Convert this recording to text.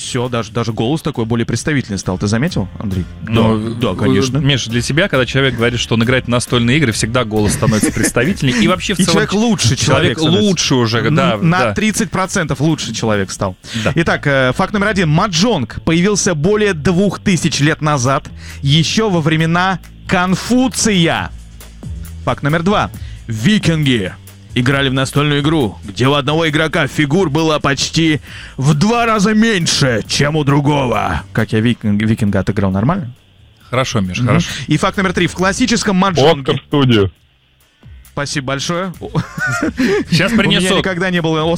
все, даже голос такой более представительный стал. Ты заметил, Андрей? Да, конечно. Миша, для тебя, когда человек говорит, что он играет в настольные игры, всегда голос становится представительнее. И вообще в целом... человек лучше. Человек лучше уже, да. На 30% лучше человек стал. Да. Итак, факт номер 1. Маджонг появился более 2000 лет назад, еще во времена Конфуция. Факт номер 2. Викинги играли в настольную игру, где у одного игрока фигур было почти в 2 раза меньше, чем у другого. Как я викинга отыграл, нормально? Хорошо, Миш, хорошо. И факт номер 3. В классическом маджонге... Оскар в студию. Спасибо большое. Сейчас У меня принесут. никогда не было